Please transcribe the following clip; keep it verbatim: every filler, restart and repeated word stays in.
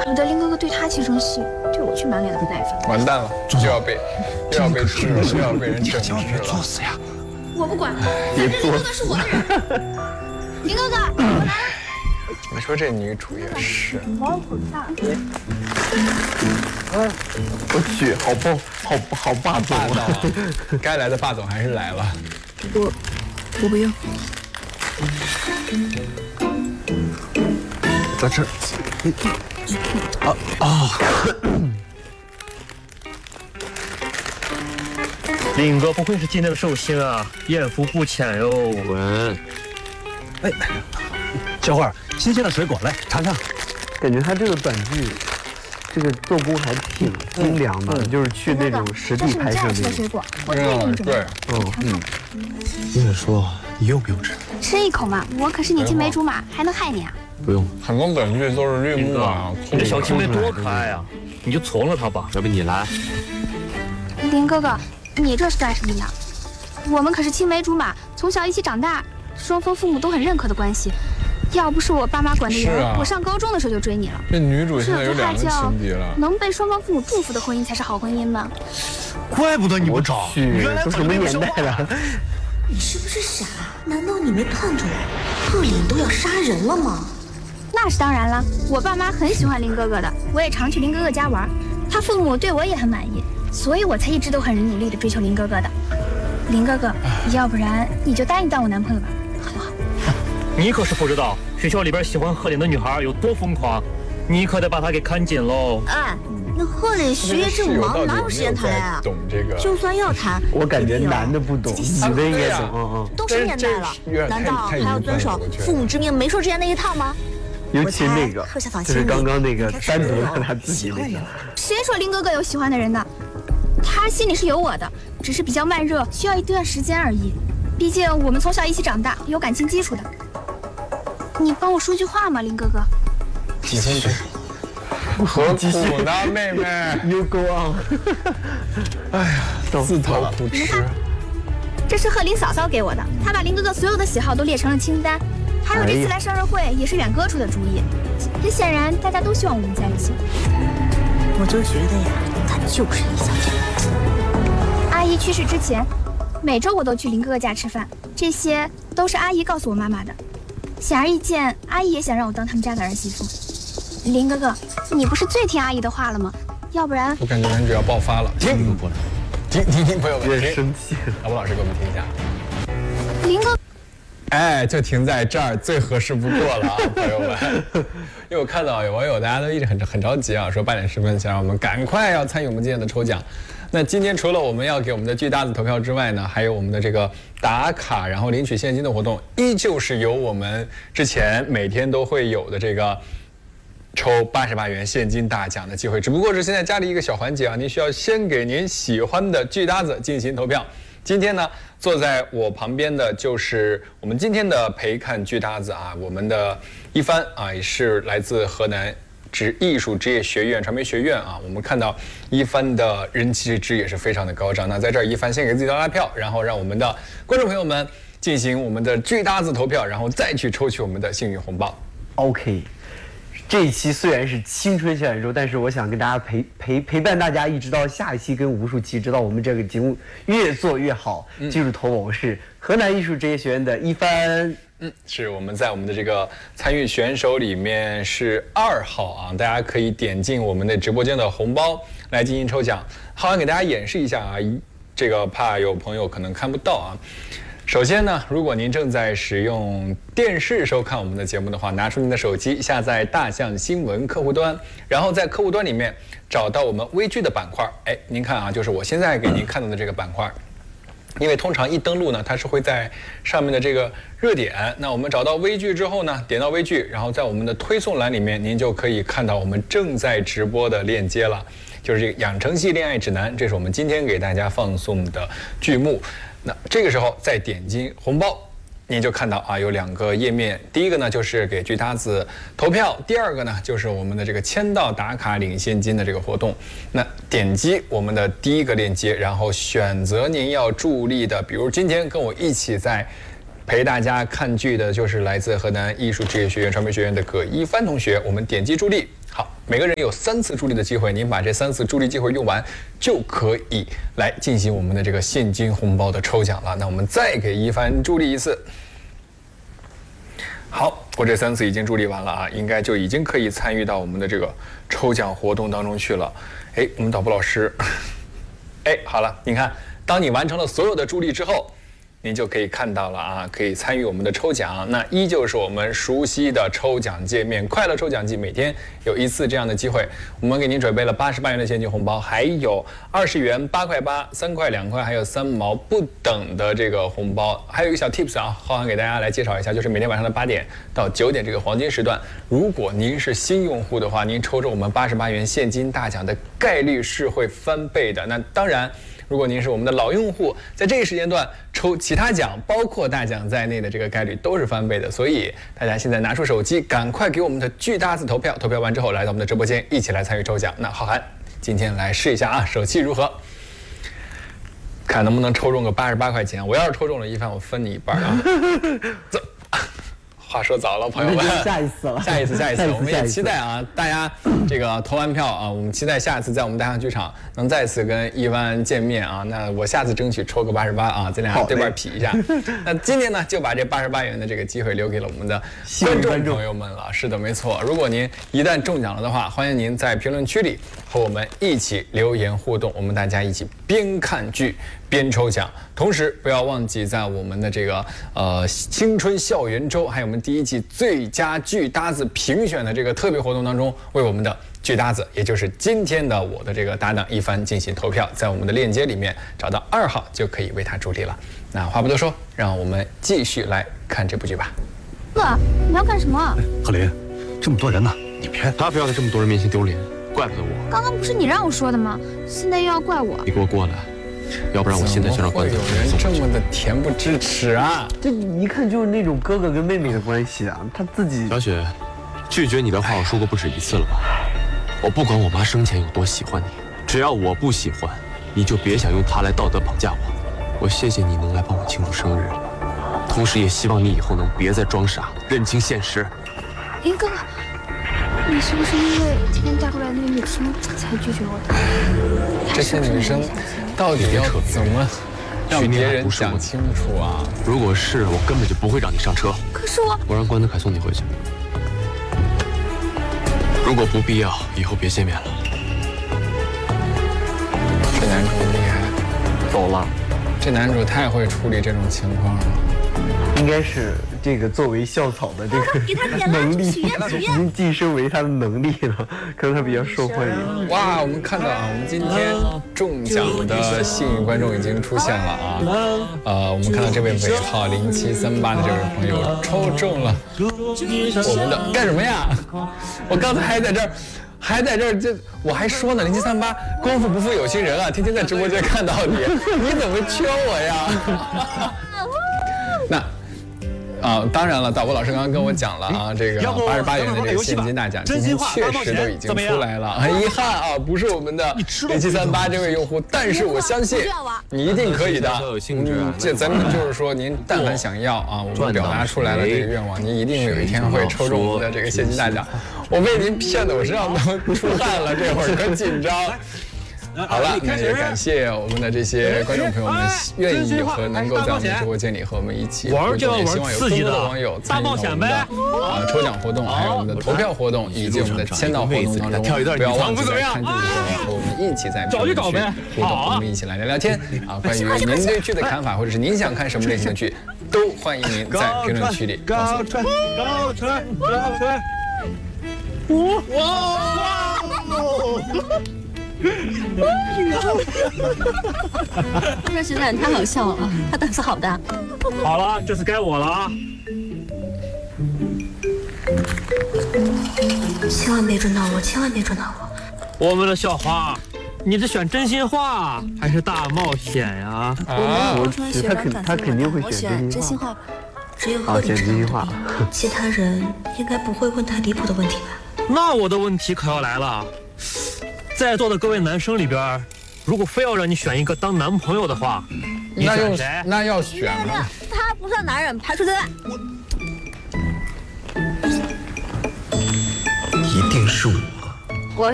怪不得林哥哥对他轻声细语，对我却满脸的不耐烦。 完蛋了，又要被又要被治了，又要被人整治了。 作死呀！ 我不管，反正林哥哥是我的人。林哥哥，我来了。 你说这女主也是。 毛口大。 嗯，我去，好暴，好好霸总啊！该来的霸总还是来了。 我，我不用。 在这儿。啊啊！ 林哥不愧是今天的寿星啊，艳福不浅哟。 稳。 哎，小慧，新鲜的水果来尝尝。 感觉他这个短剧。这个做工还挺精良的，嗯、就是去那种实地拍摄那种。 这是你最爱吃的水果，我推荐你准备。 嗯嗯。 你说你用不用吃？ 吃一口嘛，我可是你青梅竹马，还能害你啊？ 不用。 很多短剧都是绿幕啊， 你这小青梅多可爱啊！你就从了他吧， 要不你来。 林哥哥，你这是干什么呀？我们可是青梅竹马，从小一起长大，双方父母都很认可的关系。要不是我爸妈管得严，啊、我上高中的时候就追你了。 这女主现在有两个情敌了， 能被双方父母祝福的婚姻才是好婚姻吗？ 怪不得你不找， 原来都什么年代了？ 你是不是傻？难道你没看出来，贺林都要杀人了吗？ 那是当然了，我爸妈很喜欢林哥哥的，我也常去林哥哥家玩，他父母对我也很满意，所以我才一直都很努力的追求林哥哥的。林哥哥，要不然你就答应当我男朋友吧，好不好？ 你可是不知道学校里边喜欢贺林的女孩有多疯狂，你可得把她给看紧喽。 哎，那贺林学业这么忙，哪有时间谈恋爱啊？ 懂这个？ 就算要谈， 我感觉男的不懂，女的应该懂。嗯嗯。 都什么年代了，难道还要遵守父母之命媒妁之言那一套吗？ 尤其那个，就是刚刚那个单独的他自己那个。 谁说林哥哥有喜欢的人呢？他心里是有我的，只是比较慢热，需要一段时间而已。毕竟我们从小一起长大，有感情基础的。你帮我说句话嘛，林哥哥。 几分钟？何苦呢，妹妹 ？You go on 。 哎呀，自讨苦吃。 这是贺林嫂嫂给我的，她把林哥哥所有的喜好都列成了清单。还有这次来生日会也是远哥出的主意。很显然，大家都希望我们在一起。 我就觉得呀，他就是李小姐。 阿姨去世之前，每周我都去林哥哥家吃饭，这些都是阿姨告诉我妈妈的。显而易见，阿姨也想让我当他们家的儿媳妇。林哥哥，你不是最听阿姨的话了吗？要不然…… 我感觉男主要爆发了。停，停停停，朋友们， 别生气。 老吴老师给我们听一下。 林哥， 哎，就停在这儿，最合适不过了啊，朋友们。因为我看到有网友，大家都一直很很着急啊，说八点十分想让我们赶快要参与我们今天的抽奖。那今天除了我们要给我们的巨大子投票之外呢，还有我们的这个打卡，然后领取现金的活动，依旧是有我们之前每天都会有的这个抽八十八元现金大奖的机会，只不过是现在加了一个小环节啊，您需要先给您喜欢的巨大子进行投票。今天呢，坐在我旁边的就是我们今天的陪看巨大子啊，我们的一帆啊，也是来自河南职艺术职业学院传媒学院啊，我们看到一帆的人气值也是非常的高涨。那在这儿，一帆先给自己拉票，然后让我们的观众朋友们进行我们的巨大子投票，然后再去抽取我们的幸运红包。 OK， 这一期虽然是青春小宇宙，但是我想跟大家陪陪陪伴大家，一直到下一期跟无数期，直到我们这个节目越做越好。记住投我，我是河南艺术职业学院的一帆。 嗯，是我们在我们的这个参与选手里面是二号啊，大家可以点进我们的直播间的红包来进行抽奖。好像给大家演示一下啊，这个怕有朋友可能看不到啊。首先呢，如果您正在使用电视收看我们的节目的话，拿出您的手机，下载大象新闻客户端，然后在客户端里面找到我们微剧的板块。哎，您看啊，就是我现在给您看到的这个板块。因为通常一登录呢，它是会在上面的这个热点。那我们找到微剧之后呢，点到微剧，然后在我们的推送栏里面，您就可以看到我们正在直播的链接了，就是这个养成系恋爱指南，这是我们今天给大家放送的剧目。那这个时候再点击红包，您就看到啊，有两个页面，第一个呢就是给巨大子投票，第二个呢就是我们的这个签到打卡领现金的这个活动。那点击我们的第一个链接，然后选择您要助力的，比如今天跟我一起在陪大家看剧的就是来自河南艺术职业学院传媒学院的葛一帆同学，我们点击助力。好， 每个人有三次助力的机会，您把这三次助力机会用完，就可以来进行我们的这个现金红包的抽奖了。那我们再给一帆助力一次。好，我这三次已经助力完了啊，应该就已经可以参与到我们的这个抽奖活动当中去了。哎，我们导播老师，哎，好了，你看，当你完成了所有的助力之后，您就可以看到了啊，可以参与我们的抽奖。那依旧是我们熟悉的抽奖界面，快乐抽奖季，每天有一次这样的机会。我们给您准备了八十八元的现金红包，还有二十元、八块八、三块、两块，还有三毛不等的这个红包。还有一个小 tips 啊，浩瀚给大家来介绍一下，就是每天晚上的八点到九点这个黄金时段，如果您是新用户的话，您抽中我们八十八元现金大奖的概率是会翻倍的。那当然，如果您是我们的老用户，在这个时间段抽其他奖，包括大奖在内的这个概率都是翻倍的。所以大家现在拿出手机，赶快给我们的巨大字投票，投票完之后来到我们的直播间，一起来参与抽奖。那浩瀚今天来试一下啊，手气如何？看能不能抽中个八十八块钱。我要是抽中了，一帆我分你一半啊。走。话说早了，朋友们， 下一次了， 下一次，下一次，我们也期待啊，大家这个投完票啊，我们期待下次在我们大象剧场能再次跟一帆见面啊。那我下次争取抽个八十八啊，咱俩对半比一下。那今天呢，就把这八十八元的这个机会留给了我们的观众朋友们了。是的，没错。如果您一旦中奖了的话，欢迎您在评论区里和我们一起留言互动，我们大家一起边看剧边抽奖。同时不要忘记在我们的这个呃青春校园周，还有我们第一季最佳剧搭子评选的这个特别活动当中，为我们的剧搭子，也就是今天的我的这个搭档一帆进行投票，在我们的链接里面找到二号就可以为他助力了。那话不多说，让我们继续来看这部剧吧。 哥，你要干什么？ 贺林，这么多人呢，你别他不要在这么多人面前丢脸，怪不得我。 刚刚不是你让我说的吗？现在又要怪我？ 你给我过来，要不然我现在就让关有人这么的恬不知耻啊！ 这一看就是那种哥哥跟妹妹的关系啊，他自己。 小雪，拒绝你的话我说过不止一次了吧？我不管我妈生前有多喜欢你，只要我不喜欢，你就别想用她来道德绑架我。我谢谢你能来帮我庆祝生日，同时也希望你以后能别再装傻，认清现实。 林哥哥，你是不是因为今天带过来那个女生才拒绝我的？ 这些女生到底要怎么让别人讲清楚啊？ 如果是，我根本就不会让你上车。 可是我…… 我让关德凯送你回去。如果不必要，以后别见面了。 这男主厉害， 走了。 这男主太会处理这种情况了。 应该是这个作为校草的这个能力，已经晋升为他的能力了，可能他比较受欢迎。 哇，我们看到啊，我们今天中奖的幸运观众已经出现了啊。呃，我们看到这位尾号零七三八的这位朋友抽中了我们的干什么呀？我刚才还在这儿。还在这儿，这我还说呢，零七三八，功夫不负有心人啊！天天在直播间看到你，你怎么缺我呀？那。啊，当然了，导播老师刚刚跟我讲了啊，这个八十八元的这个现金大奖今天确实都已经出来了，很遗憾啊，不是我们的零七三八这位用户，但是我相信你一定可以的。嗯，这咱们就是说，您但凡想要啊，我们表达出来了这个愿望，您一定有一天会抽中我们的这个现金大奖。我被您骗得我身上都出汗了，这会儿可紧张。好了，那也感谢我们的这些观众朋友们愿意和能够在我们直播间里和我们一起互动，也希望有更多的网友参与到我们的啊抽奖活动，还有我们的投票活动以及我们的签到活动当中。不要忘记在看剧的时候和我们一起在评论区互动，我们一起来聊聊天啊。关于您对剧的看法，或者是您想看什么类型的剧，都欢迎您在评论区里告诉我们。 高吹，高吹，哇哇！ 这实在太好笑了，他胆子好大。 好了，这次该我了啊！ 千万别准到我，千万别准到我。 我们的校花，你是选真心话还是大冒险呀？ 啊， 我他肯他肯定会选真心话吧。只有啊，选真心话。 其他人应该不会问太离谱的问题吧？ 那我的问题可要来了。在座的各位男生里边，如果非要让你选一个当男朋友的话，你选谁？ 那要选吗？ 他不算男人，排除在外。